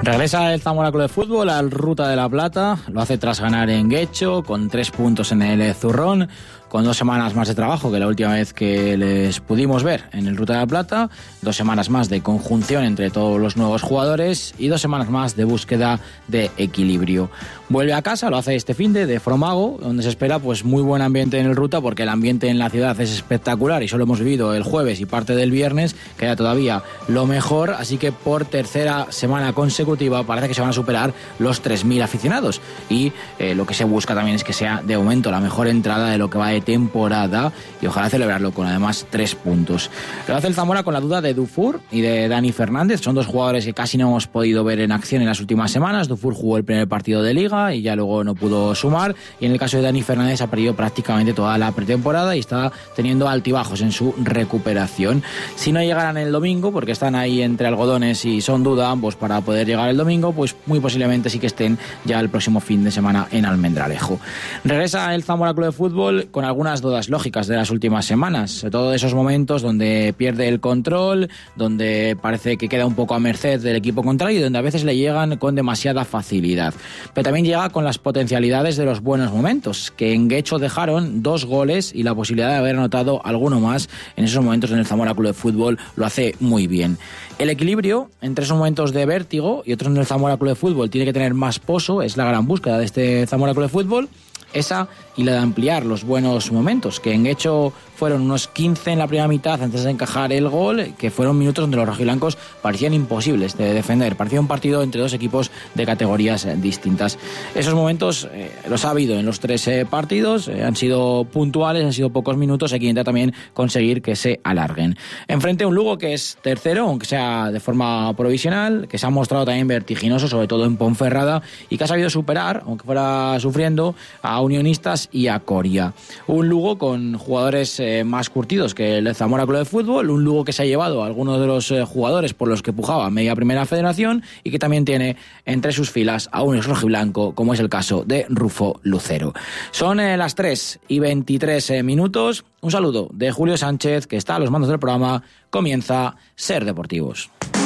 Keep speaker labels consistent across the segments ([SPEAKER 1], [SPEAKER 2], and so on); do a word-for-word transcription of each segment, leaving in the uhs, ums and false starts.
[SPEAKER 1] Regresa el Zamora Club de Fútbol al Ruta de la Plata, lo hace tras ganar en Guecho, con tres puntos en el Zurrón, con dos semanas más de trabajo que la última vez que les pudimos ver en el Ruta de la Plata, dos semanas más de conjunción entre todos los nuevos jugadores y dos semanas más de búsqueda de equilibrio. Vuelve a casa, lo hace este finde de Fromago, donde se espera pues muy buen ambiente en el Ruta, porque el ambiente en la ciudad es espectacular y solo hemos vivido el jueves y parte del viernes, queda todavía lo mejor, así que por tercera semana consecutiva parece que se van a superar los tres mil aficionados y eh, lo que se busca también es que sea de momento la mejor entrada de lo que va de temporada y ojalá celebrarlo con además tres puntos. Lo hace el Zamora con la duda de Dufour y de Dani Fernández, son dos jugadores que casi no hemos podido ver en acción en las últimas semanas. Dufour jugó el primer partido de Liga y ya luego no pudo sumar, y en el caso de Dani Fernández ha perdido prácticamente toda la pretemporada y está teniendo altibajos en su recuperación. Si no llegaran el domingo, porque están ahí entre algodones y son duda ambos para poder llegar el domingo, pues muy posiblemente sí que estén ya el próximo fin de semana en Almendralejo. Regresa el Zamora Club de Fútbol con algunas dudas lógicas de las últimas semanas, sobre todo de esos momentos donde pierde el control, donde parece que queda un poco a merced del equipo contrario y donde a veces le llegan con demasiada facilidad. Pero también llega con las potencialidades de los buenos momentos, que en Guecho dejaron dos goles y la posibilidad de haber anotado alguno más en esos momentos en el Zamora Club de Fútbol lo hace muy bien. El equilibrio entre esos momentos de vértigo y otros en el Zamora Club de Fútbol tiene que tener más pozo, es la gran búsqueda de este Zamora Club de Fútbol, esa y la de ampliar los buenos momentos, que en hecho fueron unos quince en la primera mitad antes de encajar el gol, que fueron minutos donde los rojiblancos parecían imposibles de defender, parecía un partido entre dos equipos de categorías distintas. Esos momentos eh, los ha habido en los tres eh, partidos, eh, han sido puntuales, han sido pocos minutos, hay que intentar también conseguir que se alarguen. Enfrente un Lugo que es tercero, aunque sea de forma provisional, que se ha mostrado también vertiginoso, sobre todo en Ponferrada, y que ha sabido superar, aunque fuera sufriendo, a Unionistas y a Coria. Un Lugo con jugadores eh, más curtidos que el Zamora Club de Fútbol, un Lugo que se ha llevado a algunos de los eh, jugadores por los que pujaba media primera federación y que también tiene entre sus filas a un rojiblanco, como es el caso de Rufo Lucero. Son eh, las tres y veintitrés eh, minutos. Un saludo de Julio Sánchez, que está a los mandos del programa. Comienza Ser Deportivos.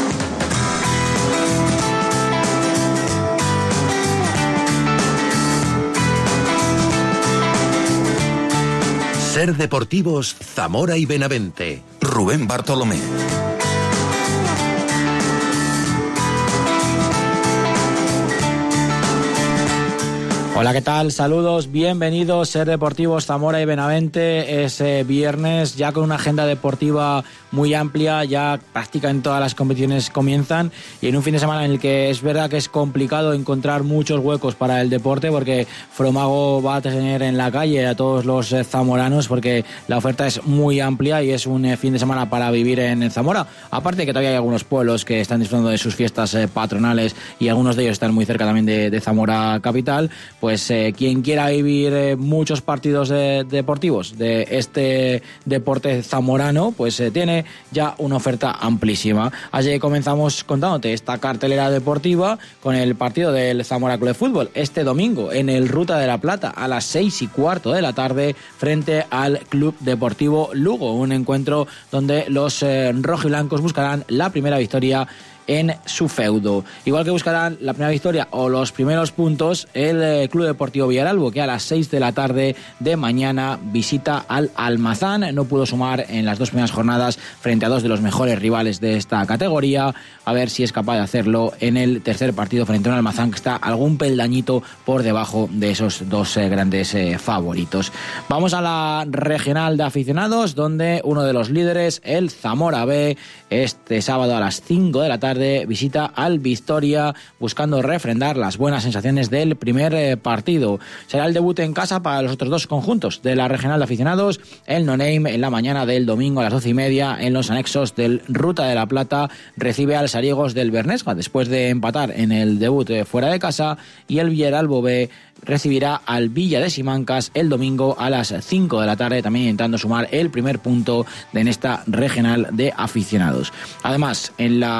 [SPEAKER 2] Ser Deportivos, Zamora y Benavente. Rubén Bartolomé.
[SPEAKER 1] Hola, ¿qué tal? Saludos, bienvenidos, Ser Deportivos, Zamora y Benavente. Es eh, viernes, ya con una agenda deportiva muy amplia, ya prácticamente todas las competiciones comienzan y en un fin de semana en el que es verdad que es complicado encontrar muchos huecos para el deporte, porque Fromago va a tener en la calle a todos los eh, zamoranos, porque la oferta es muy amplia y es un eh, fin de semana para vivir en Zamora. Aparte que todavía hay algunos pueblos que están disfrutando de sus fiestas eh, patronales y algunos de ellos están muy cerca también de, de Zamora capital. Pues eh, quien quiera vivir eh, muchos partidos de, deportivos de este deporte zamorano, pues eh, tiene ya una oferta amplísima. Así comenzamos contándote esta cartelera deportiva con el partido del Zamora Club de Fútbol este domingo en el Ruta de la Plata a las seis y cuarto de la tarde frente al Club Deportivo Lugo, un encuentro donde los eh, rojiblancos buscarán la primera victoria en su feudo. Igual que buscarán la primera victoria o los primeros puntos el eh, Club Deportivo Villaralbo, que a las seis de la tarde de mañana visita al Almazán. No pudo sumar en las dos primeras jornadas frente a dos de los mejores rivales de esta categoría. A ver si es capaz de hacerlo en el tercer partido frente a un Almazán que está algún peldañito por debajo de esos dos eh, grandes eh, favoritos. Vamos a la regional de aficionados, donde uno de los líderes, el Zamora B, este sábado a las cinco de la tarde visita al Victoria buscando refrendar las buenas sensaciones del primer eh, partido. Será el debut en casa para los otros dos conjuntos de la regional de aficionados. El No Name en la mañana del domingo a las doce y media en los anexos del Ruta de la Plata recibe al Sariegos del Bernesga después de empatar en el debut eh, fuera de casa, y el Villaralbo B recibirá al Villa de Simancas el domingo a las cinco de la tarde, también intentando sumar el primer punto de en esta regional de aficionados. Además, en la provincia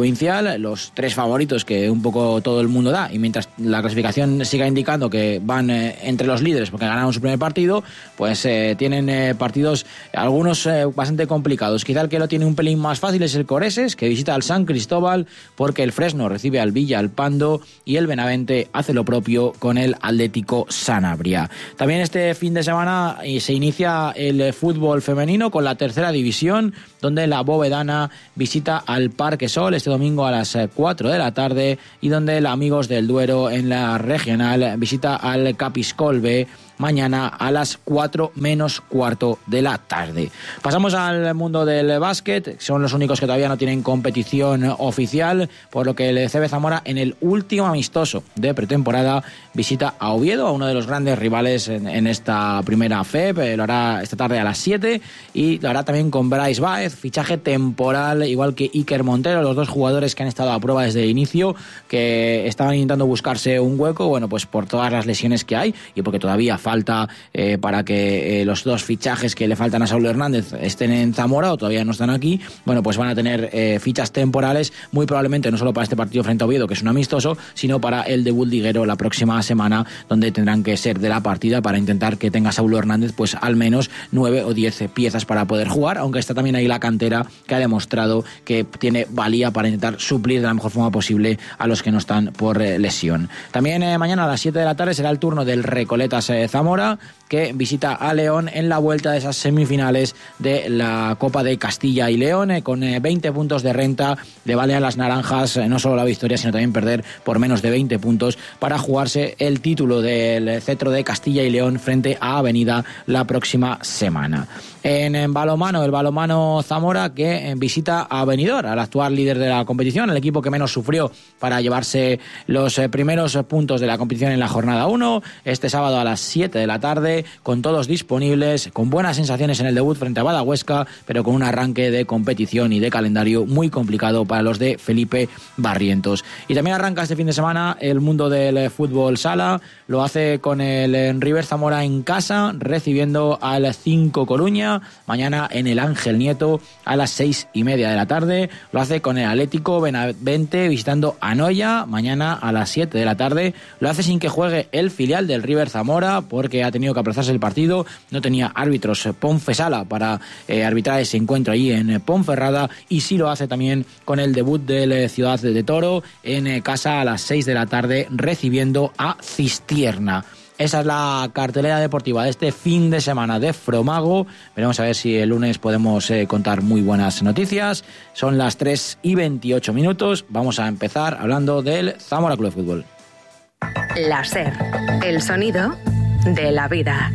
[SPEAKER 1] provincial, los tres favoritos que un poco todo el mundo da, y mientras la clasificación siga indicando que van eh, entre los líderes porque ganaron su primer partido, pues eh, tienen eh, partidos algunos eh, bastante complicados. Quizá el que lo tiene un pelín más fácil es el Coreses, que visita al San Cristóbal, porque el Fresno recibe al Villalpando y el Benavente hace lo propio con el Atlético Sanabria. También este fin de semana se inicia el fútbol femenino con la tercera división, donde la Bovedana visita al Parque Sol este domingo a las cuatro de la tarde, y donde el Amigos del Duero en la regional visita al Capiscolbe mañana a las cuatro menos cuarto de la tarde. Pasamos al mundo del básquet. Son los únicos que todavía no tienen competición oficial, por lo que el C B Zamora, en el último amistoso de pretemporada, visita a Oviedo, a uno de los grandes rivales en, en esta primera F E P. Lo hará esta tarde a las siete, y lo hará también con Bryce Baez, fichaje temporal, igual que Iker Montero, los dos jugadores que han estado a prueba desde el inicio, que estaban intentando buscarse un hueco, bueno, pues por todas las lesiones que hay y porque todavía falta eh, para que eh, los dos fichajes que le faltan a Saúl Hernández estén en Zamora, o todavía no están aquí. Bueno, pues van a tener eh, fichas temporales, muy probablemente no solo para este partido frente a Oviedo, que es un amistoso, sino para el debut liguero la próxima semana, donde tendrán que ser de la partida para intentar que tenga Saúl Hernández pues al menos nueve o diez piezas para poder jugar, aunque está también ahí la cantera, que ha demostrado que tiene valía para intentar suplir de la mejor forma posible a los que no están por eh, lesión. También eh, mañana a las siete de la tarde será el turno del Recoletas eh, Zamora, que visita a León en la vuelta de esas semifinales de la Copa de Castilla y León. Eh, con eh, veinte puntos de renta le vale a las naranjas eh, no solo la victoria, sino también perder por menos de veinte puntos para jugarse el título del cetro de Castilla y León frente a Avenida la próxima semana. En, en balonmano, el balonmano Zamora, que visita a Benidorm, al actual líder de la competición, el equipo que menos sufrió para llevarse los eh, primeros puntos de la competición en la jornada uno, este sábado a las siete de la tarde, con todos disponibles, con buenas sensaciones en el debut frente a Badahuesca, pero con un arranque de competición y de calendario muy complicado para los de Felipe Barrientos. Y también arranca este fin de semana el mundo del fútbol sala, lo hace con el River Zamora en casa, recibiendo al cinco Coruña, mañana en el Ángel Nieto a las seis y media de la tarde. Lo hace con el Atlético Benavente visitando a Noya, mañana a las siete de la tarde. Lo hace sin que juegue el filial del River Zamora, porque ha tenido que aplazarse el partido, no tenía árbitros Ponfesala para eh, arbitrar ese encuentro allí en Ponferrada, y sí lo hace también con el debut del Ciudad de Toro en eh, casa a las seis de la tarde, recibiendo a Cistierna. Esa es la cartelera deportiva de este fin de semana de Fromago. Veremos a ver si el lunes podemos eh, contar muy buenas noticias. Son las tres y veintiocho minutos. Vamos a empezar hablando del Zamora Club de Fútbol.
[SPEAKER 3] La SER, el sonido de la vida.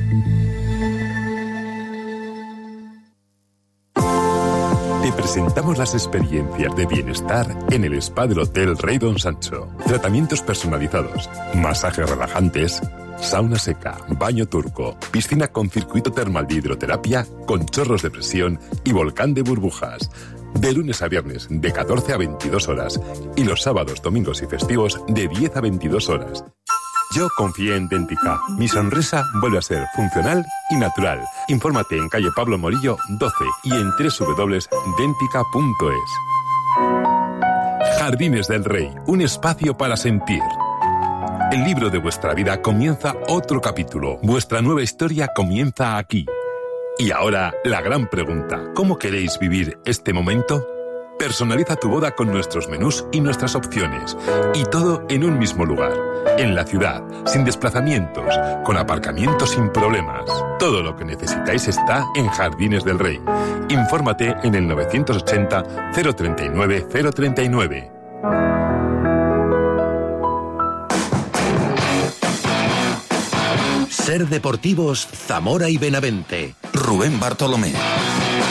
[SPEAKER 4] Te presentamos las experiencias de bienestar en el spa del Hotel Rey Don Sancho. Tratamientos personalizados, masajes relajantes, sauna seca, baño turco, piscina con circuito termal de hidroterapia, con chorros de presión y volcán de burbujas. De lunes a viernes, de catorce a veintidós horas. Y los sábados, domingos y festivos, de diez a veintidós horas. Yo confié en Dentica. Mi sonrisa vuelve a ser funcional y natural. Infórmate en calle Pablo Morillo doce y en doble u doble u doble u punto dentica punto es. Jardines del Rey, un espacio para sentir. El libro de vuestra vida comienza otro capítulo. Vuestra nueva historia comienza aquí. Y ahora, la gran pregunta. ¿Cómo queréis vivir este momento? Personaliza tu boda con nuestros menús y nuestras opciones. Y todo en un mismo lugar. En la ciudad, sin desplazamientos, con aparcamiento sin problemas. Todo lo que necesitáis está en Jardines del Rey. Infórmate en el novecientos ochenta, cero treinta y nueve, cero treinta y nueve.
[SPEAKER 2] Ser Deportivos Zamora y Benavente. Rubén Bartolomé.